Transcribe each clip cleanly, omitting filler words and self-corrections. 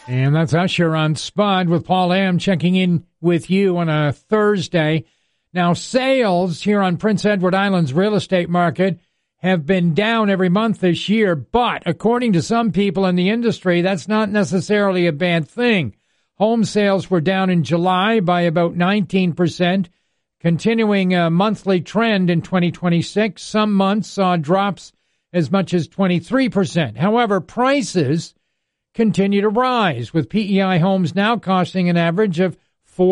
And that's Usher on Spud with Paul Am checking in with you on a Thursday. Now, sales here on Prince Edward Island's real estate market have been down every month this year, but according to some people in the industry, that's not necessarily a bad thing. Home sales were down in July by about 19%, continuing a monthly trend in 2026. Some months saw drops as much as 23%. However, prices continue to rise, with PEI homes now costing an average of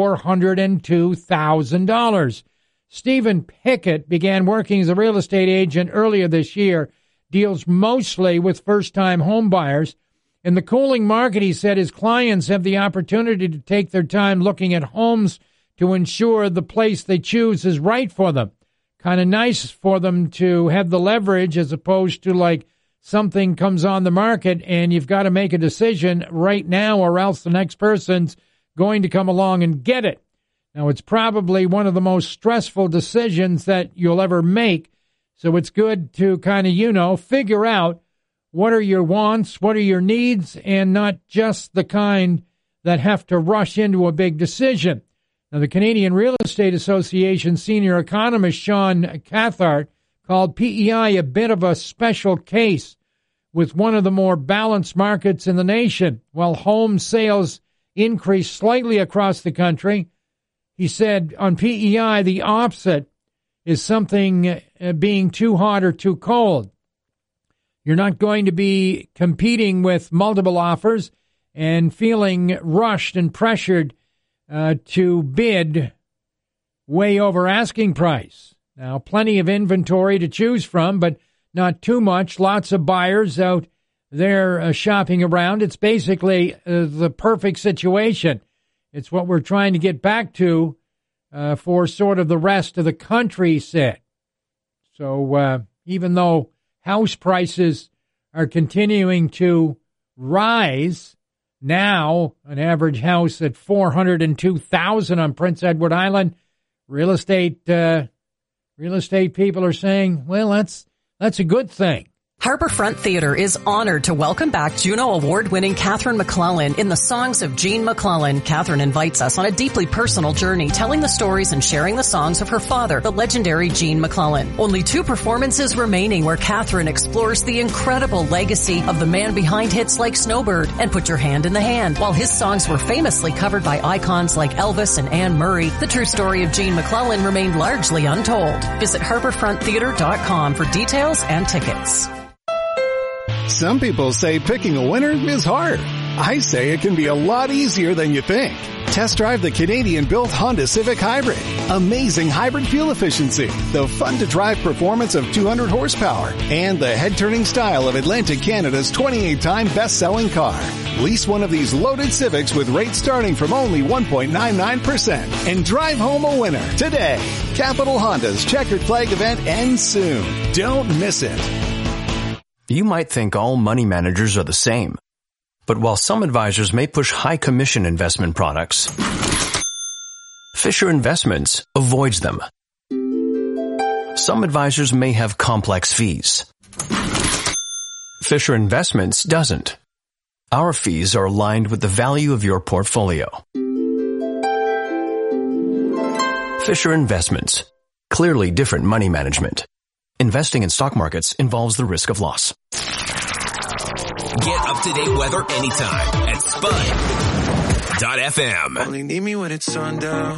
$402,000. Stephen Pickett began working as a real estate agent earlier this year, deals mostly with first-time home buyers. In the cooling market, he said his clients have the opportunity to take their time looking at homes to ensure the place they choose is right for them. Kind of nice for them to have the leverage as opposed to like something comes on the market and you've got to make a decision right now or else the next person's going to come along and get it. Now, it's probably one of the most stressful decisions that you'll ever make, so it's good to kind of, figure out what are your wants, what are your needs, and not just the kind that have to rush into a big decision. Now, the Canadian Real Estate Association senior economist Sean Cathart called PEI a bit of a special case with one of the more balanced markets in the nation. While home sales increased slightly across the country, he said on PEI the opposite is something being too hot or too cold. You're not going to be competing with multiple offers and feeling rushed and pressured to bid way over asking price. Now, plenty of inventory to choose from, but not too much. Lots of buyers out there shopping around. It's basically the perfect situation. It's what we're trying to get back to for sort of the rest of the country said. So even though house prices are continuing to rise, now, an average house at $402,000 on Prince Edward Island. Real estate people are saying, well, that's a good thing. Harbourfront Theatre is honored to welcome back Juno Award-winning Catherine McClellan in The Songs of Jean McClellan. Catherine invites us on a deeply personal journey, telling the stories and sharing the songs of her father, the legendary Jean McClellan. Only 2 performances remaining where Catherine explores the incredible legacy of the man behind hits like Snowbird and Put Your Hand in the Hand. While his songs were famously covered by icons like Elvis and Anne Murray, the true story of Jean McClellan remained largely untold. Visit harbourfronttheatre.com for details and tickets. Some people say picking a winner is hard. I say it can be a lot easier than you think. Test drive the Canadian-built Honda Civic Hybrid. Amazing hybrid fuel efficiency, the fun-to-drive performance of 200 horsepower, and the head-turning style of Atlantic Canada's 28-time best-selling car. Lease one of these loaded Civics with rates starting from only 1.99% and drive home a winner today. Capital Honda's Checkered Flag event ends soon. Don't miss it. You might think all money managers are the same. But while some advisors may push high commission investment products, Fisher Investments avoids them. Some advisors may have complex fees. Fisher Investments doesn't. Our fees are aligned with the value of your portfolio. Fisher Investments. Clearly different money management. Investing in stock markets involves the risk of loss. Get up-to-date weather anytime at Spud.fm. Only need me when it's sundown.